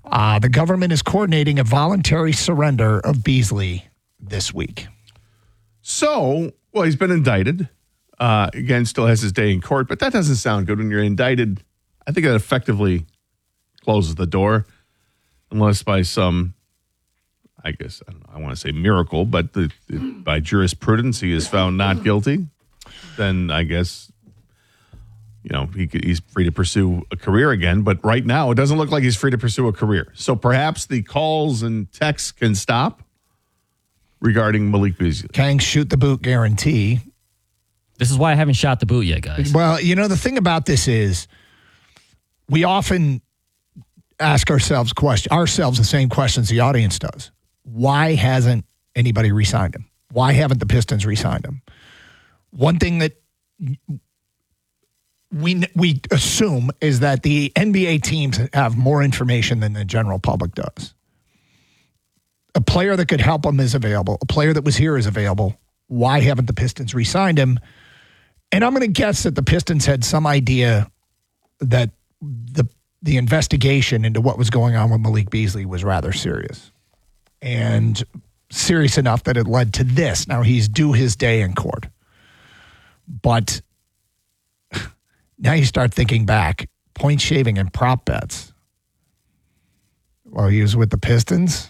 The government is coordinating a voluntary surrender of Beasley this week. So, well, he's been indicted. Again, still has his day in court, but that doesn't sound good when you're indicted. I think that effectively closes the door, unless by some, I guess, I don't know, I want to say miracle, but by jurisprudence, he is found not guilty. Then I guess, he's free to pursue a career again. But right now, it doesn't look like he's free to pursue a career. So perhaps the calls and texts can stop regarding Malik Beasley. Kang's shoot the boot guarantee. This is why I haven't shot the boot yet, guys. Well, the thing about this is we often ask ourselves the same questions the audience does. Why hasn't anybody re-signed him? Why haven't the Pistons re-signed him? One thing that we assume is that the NBA teams have more information than the general public does. A player that could help him is available. A player that was here is available. Why haven't the Pistons re-signed him? And I'm going to guess that the Pistons had some idea that the investigation into what was going on with Malik Beasley was rather serious. And serious enough that it led to this. Now, he's due his day in court. But now you start thinking back, point shaving and prop bets. Well, he was with the Pistons.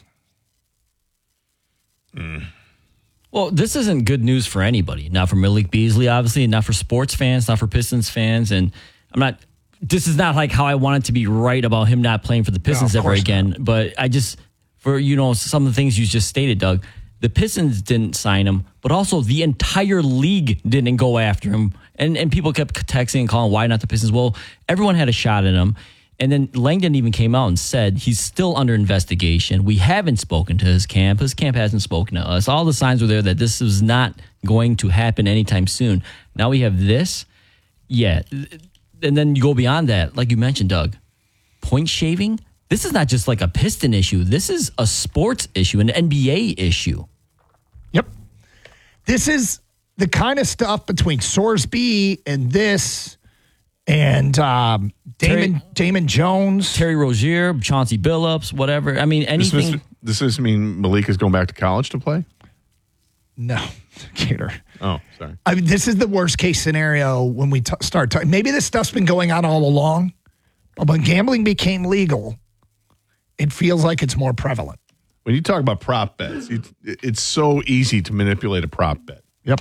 Well, this isn't good news for anybody. Not for Malik Beasley, obviously, not for sports fans, not for Pistons fans. And this is not like how I want it to be right about him not playing for the Pistons ever again. Not. But I just, for, some of the things you just stated, Doug, the Pistons didn't sign him, but also the entire league didn't go after him. And people kept texting and calling, why not the Pistons? Well, everyone had a shot at him. And then Langdon even came out and said he's still under investigation. We haven't spoken to his camp. His camp hasn't spoken to us. All the signs were there that this is not going to happen anytime soon. Now we have this. Yeah. And then you go beyond that, like you mentioned, Doug. Point shaving? This is not just like a Piston issue. This is a sports issue, an NBA issue. Yep. This is the kind of stuff between Sorsby and this and Damon Jones. Terry Rozier, Chauncey Billups, whatever. I mean, anything. Does this mean Malik is going back to college to play? No, Gator. Oh, sorry. I mean, this is the worst case scenario when we start talking. Maybe this stuff's been going on all along, but when gambling became legal, it feels like it's more prevalent. When you talk about prop bets, it's so easy to manipulate a prop bet. Yep.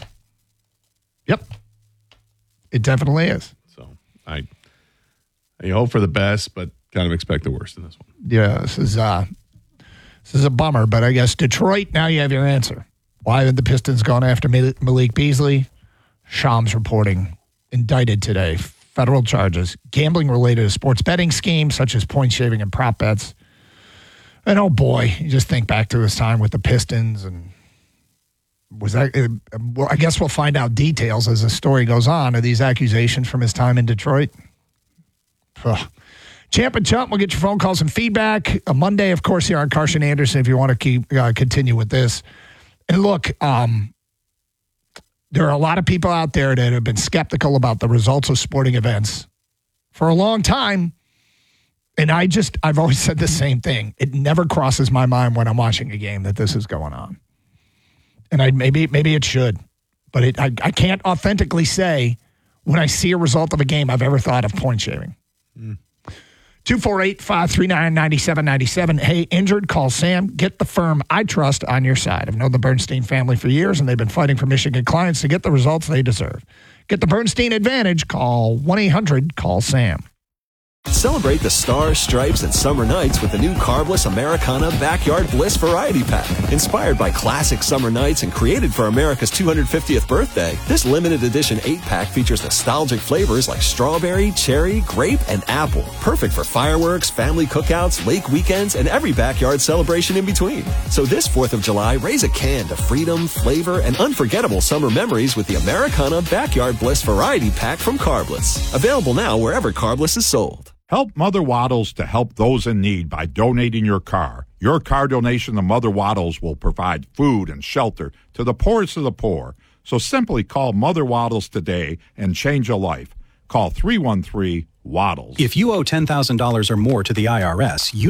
It definitely is. So I hope for the best, but kind of expect the worst in this one. Yeah, this is a bummer, but I guess Detroit, now you have your answer. Why haven't the Pistons gone after Malik Beasley? Shams reporting, indicted today. Federal charges, gambling related to sports betting schemes such as point shaving and prop bets. And oh boy, you just think back to his time with the Pistons, and was that? Well, I guess we'll find out details as the story goes on. Are these accusations from his time in Detroit? Ugh. Champ and Chump, we'll get your phone calls and feedback. A Monday, of course, here on Carson Anderson. If you want to continue with this, and look, there are a lot of people out there that have been skeptical about the results of sporting events for a long time. And I've always said the same thing. It never crosses my mind when I'm watching a game that this is going on. And maybe it should. But I can't authentically say when I see a result of a game I've ever thought of point shaving. 248-539-9797. Hey, injured, call Sam. Get the firm I trust on your side. I've known the Bernstein family for years, and they've been fighting for Michigan clients to get the results they deserve. Get the Bernstein advantage. Call 1-800-CALL-SAM. Celebrate the stars, stripes, and summer nights with the new Carbless Americana Backyard Bliss Variety Pack. Inspired by classic summer nights and created for America's 250th birthday, this limited edition 8-pack features nostalgic flavors like strawberry, cherry, grape, and apple. Perfect for fireworks, family cookouts, lake weekends, and every backyard celebration in between. So this 4th of July, raise a can to freedom, flavor, and unforgettable summer memories with the Americana Backyard Bliss Variety Pack from Carbless. Available now wherever Carbless is sold. Help Mother Waddles to help those in need by donating your car. Your car donation to Mother Waddles will provide food and shelter to the poorest of the poor. So simply call Mother Waddles today and change a life. Call 313-WADDLES. If you owe $10,000 or more to the IRS, you